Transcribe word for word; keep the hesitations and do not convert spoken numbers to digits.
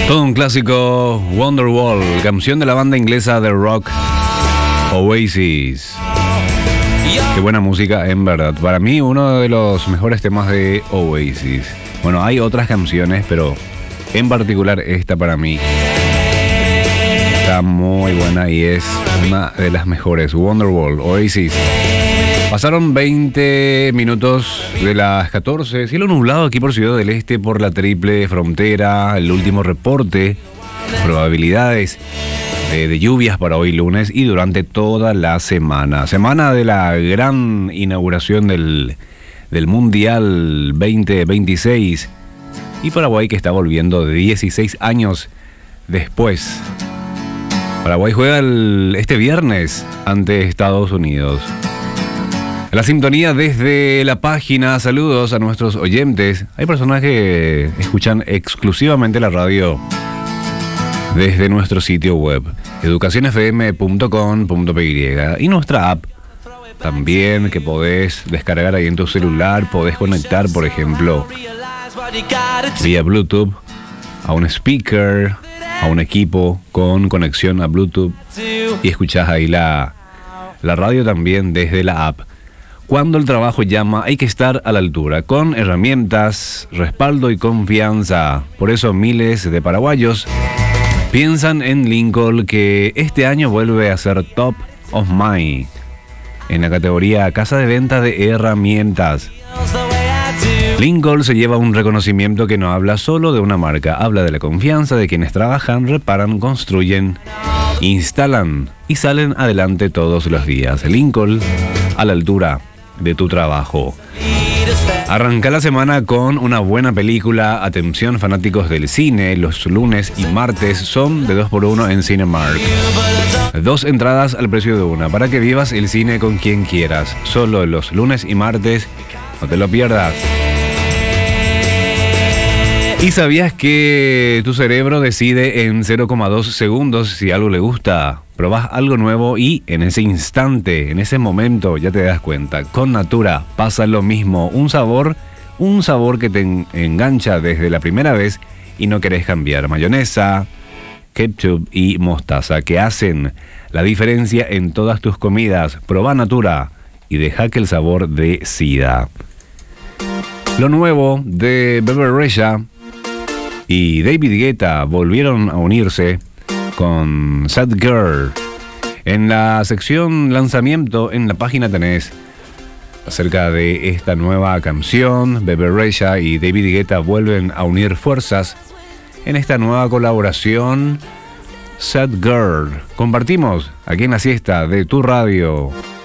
Todo un clásico, Wonderwall, canción de la banda inglesa de rock Oasis. Qué buena música, en verdad. Para mí, uno de los mejores temas de Oasis. Bueno, hay otras canciones, pero en particular esta para mí está muy buena y es una de las mejores. Wonderwall, Oasis. Pasaron veinte minutos de las catorce. Cielo nublado aquí por Ciudad del Este, por la triple frontera. El último reporte. Probabilidades de, de lluvias para hoy lunes y durante toda la semana. Semana de la gran inauguración del, del Mundial veinte veintiséis. Y Paraguay que está volviendo de dieciséis años después. Paraguay juega el, este viernes ante Estados Unidos. La sintonía desde la página, saludos a nuestros oyentes. Hay personas que escuchan exclusivamente la radio desde nuestro sitio web, educación f m punto com punto p y, y nuestra app también, que podés descargar ahí en tu celular. Podés conectar, por ejemplo, vía Bluetooth a un speaker, a un equipo con conexión a Bluetooth, y escuchás ahí la, la radio también desde la app. Cuando el trabajo llama, hay que estar a la altura, con herramientas, respaldo y confianza. Por eso miles de paraguayos piensan en Lincoln, que este año vuelve a ser Top of Mind en la categoría Casa de Venta de Herramientas. Lincoln se lleva un reconocimiento que no habla solo de una marca, habla de la confianza de quienes trabajan, reparan, construyen, instalan y salen adelante todos los días. Lincoln, a la altura de tu trabajo. Arranca la semana con una buena película. Atención, fanáticos del cine, los lunes y martes son de dos por uno en Cinemark. Dos entradas al precio de una, para que vivas el cine con quien quieras. Solo los lunes y martes, no te lo pierdas. ¿Y sabías que tu cerebro decide en cero coma dos segundos si algo le gusta? Probás algo nuevo y en ese instante, en ese momento, ya te das cuenta. Con Natura pasa lo mismo. Un sabor, un sabor que te engancha desde la primera vez y no querés cambiar. Mayonesa, ketchup y mostaza, que hacen la diferencia en todas tus comidas. Probá Natura y deja que el sabor decida. Lo nuevo de Bebe Rexha y David Guetta volvieron a unirse con Sad Girl. En la sección lanzamiento, en la página tenés acerca de esta nueva canción. Bebe Rexha y David Guetta vuelven a unir fuerzas en esta nueva colaboración, Sad Girl. Compartimos aquí en la siesta de tu radio.